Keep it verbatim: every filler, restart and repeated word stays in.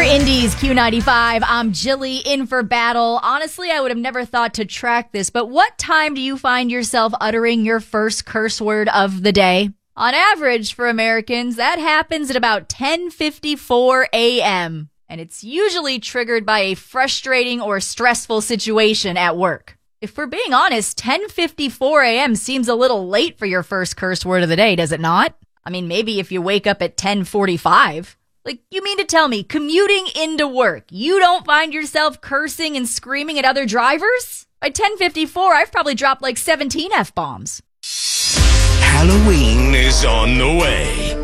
Indies Q ninety-five. I'm Jilly in for Battle. Honestly, I would have never thought to track this, but what time do you find yourself uttering your first curse word of the day? On average, for Americans, that happens at about ten fifty-four a.m., and it's usually triggered by a frustrating or stressful situation at work. If we're being honest, ten fifty-four a.m. seems a little late for your first curse word of the day, does it not? I mean, maybe if you wake up at ten forty-five. Like, you mean to tell me, commuting into work, you don't find yourself cursing and screaming at other drivers? By ten fifty-four, I've probably dropped like seventeen F-bombs. Halloween is on the way.